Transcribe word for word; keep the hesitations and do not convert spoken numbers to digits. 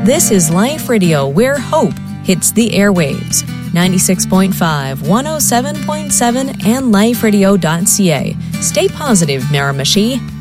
This is Life Radio, where hope hits the airwaves. ninety-six point five, one oh seven point seven, and life radio dot c a. Stay positive, Miramichi.